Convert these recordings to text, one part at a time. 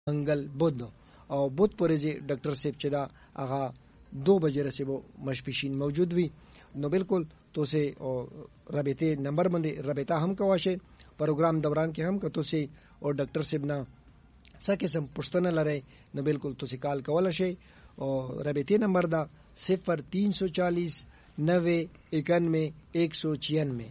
منګل بود او بود پرځي ډاکټر صاحب چې دا هغه 2 بجې رسېبو مشپشین موجود وي. نو بالکل توسه رابطه نمبر باندې رابطه هم کواشي پروګرام دوران کې هم کته سي او ډاکټر صاحب نه څه قسم پښتنه لري نو بالکل توسه کال کول شي. او رابطه نمبر دا 0340 90 91 196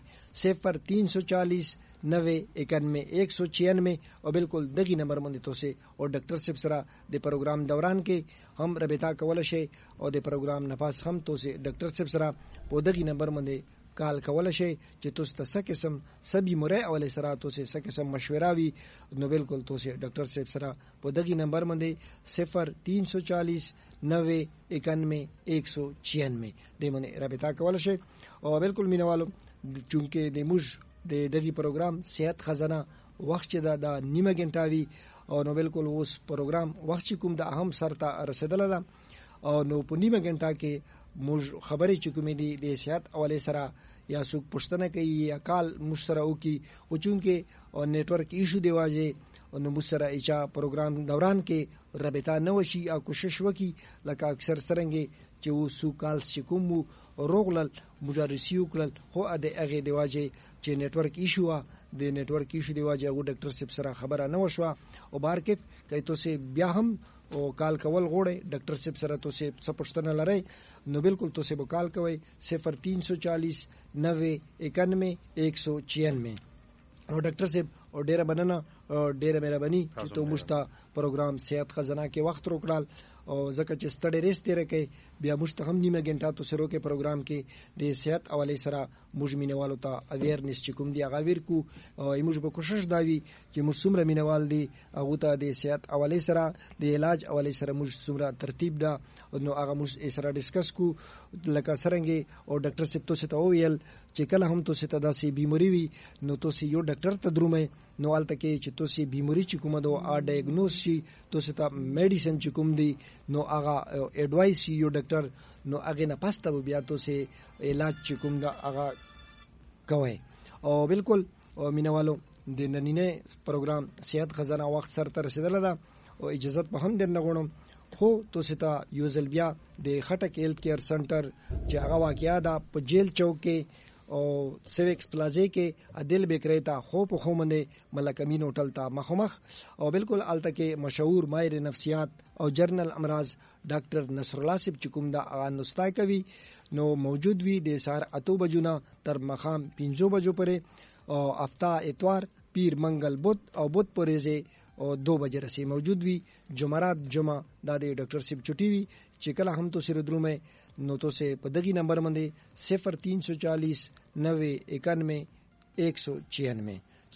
0340 90 91 196 او بالکل دغه نمبر باندې توسه او ډاکټر صاحب سره د پروګرام دوران کې هم رابطه کول شي او د پروګرام نفاس هم توسه ډاکټر صاحب سره په دغه نمبر باندې کال کول شي چې تاسو ته څه قسم سبي مره اول سره تاسو څه قسم مشوره وي نو بالکل تاسو ډاکټر صاحب سره په دغه نمبر باندې 0340 90 91 196 د باندې رابطه کول شي. او بالکل مینوالو چونکه د موږ د دغه پروګرام صحت خزانه وخت چې دا نیمه غنټه وی او نو بالکل اوس پروګرام وخت کوم د اهم سرته رسیدل ده او نو په نیمه غنټه کې موږ خبرې چې کومې دي د صحت حواله سره یا څوک پښتنه کوي یا کال مشترک وکي او چونکه او نیټورک ایشو دی واځي نو مشترک ایچا پروګرام دوران کې رابطه نه وشي او کوشش وکي لکه اکثر سرنګي چې وسو کالس چې کوم روغلل مجرسیو کړل خو د هغه دی واځي چې نیټورک ایشو د نیټورک ایشو دی واځي او ډاکټر صاحب سره خبره نه وشوه او بارکف کای ته سه بیا هم او کال کول غوړي ډاکټر صاحب سره ته څه پښتنه لري نو بالکل ته به کال کوي 0340 90 91 196 او ډاکټر صاحب او ډیره مننه ډیره مهرباني چې ته مشتا پروګرام صحت خزانه کې وخت روکړل او ځکه چې ستړي ریستې راکې بیا مشته هم نیمه غنټه تو سره کې پروګرام کې د صحت حواله سره موږ مینوالو ته اویرنس چې کوم دی هغه ویر کو او موږ به کوشش داوي چې موږ څومره مینوال دي هغه ته د صحت حواله سره د علاج حواله سره موږ څومره ترتیب دا نو هغه موږ سره ډیسکس کو لکه سرنګي او ډاکټر صاحب ته ویل چې کله هم تو ته داسې بیماری وي نو تو یو ډاکټر ته درومه نو الته کې چې تو بیماری چې کومه دو ا ډایګنوز شي تو ته میډیسن چې کوم دی نو هغه اډوایس یو ډاکټر نو هغه نه پاسته بیا تو علاج چې کوم دا هغه کوي. او بالکل مینوالو د نننه پروګرام صحت خزانه وخت سره تر رسیدل ده او اجازه په هم درنه غوړم خو تو ستا یوزل بیا د خټک هیلث کیر سنټر چې هغه واقعیا ده په جیل چوک کې او سیویکس پلازا کې عدل بیکری ته خو په خو منه ملک امین هوټل ته مخمخ او بالکل الته کې مشهور ماهر نفسیات او جرنل امراض ډاکټر نصر الله صاحب چې کوم دا اغانستای کوي نو موجود وي د سار 8 بجو نه تر مخام 5 بجو پرې او هفته اتوار پیر منګل بود او بود پرېزه او 2 بجې رسي موجود وي. جمعرات جمعه د ډاکټر صاحب چټي وي چې کله هم تو سره درومه نو تو سے په دغه نمبر باندې 0340 90 91 196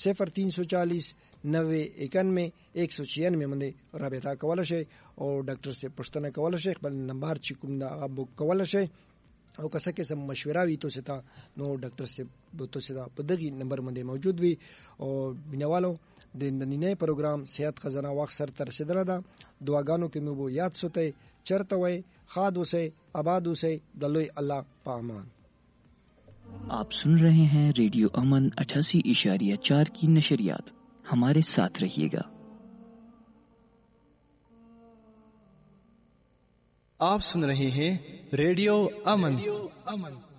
0340 90 91 196 باندې رابطه کول شي او ډاکټر سے پښتنه کول شي خپل نمبر چې کوم دا بوک کول شي او که څه قسم مشوره وي تو ستا نو ډاکټر سے تو ستا په دغه نمبر باندې موجود وي. او بنوالو د نننه پروګرام صحت خزانه وخت سره تر رسیدل ده دعاګانو کې مو یاد سوته چرته وای خاد وسه آباد وسه دلوي الله پامان. आप सुन रहे हैं रेडियो अमन 88.4 की नशरियात. हमारे साथ रहिएगा. आप सुन रहे हैं रेडियो अमन